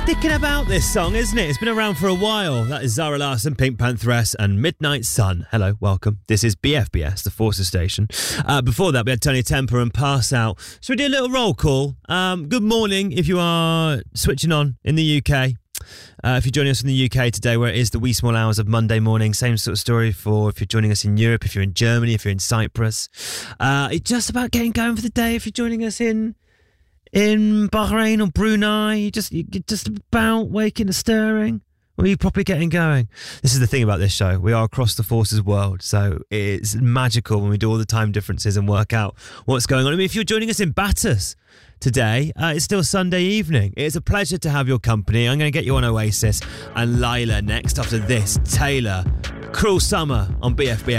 Thinking about this song, isn't it? It's been around for a while. That is Zara Larsson, Pink Pantheress and Midnight Sun. Hello, welcome. This is BFBS, the Forces Station. Before that, we had Tony Temper and Pass Out. So we do a little roll call. Good morning if you are switching on in the UK. If you're joining us from the UK today, where it is the wee small hours of Monday morning, same sort of story for if you're joining us in Europe, if you're in Germany, if you're in Cyprus. It's just about getting going for the day if you're joining us in Bahrain or Brunei. You're just about waking and stirring, or are you properly getting going? This is the thing about this show. We are across the Forces world, so it's magical when we do all the time differences and work out what's going on. I mean, if you're joining us in Bathurst today, it's still Sunday evening. It's a pleasure to have your company. I'm going to get you on Oasis and Lila next after this. Taylor, Cruel Summer on BFBS.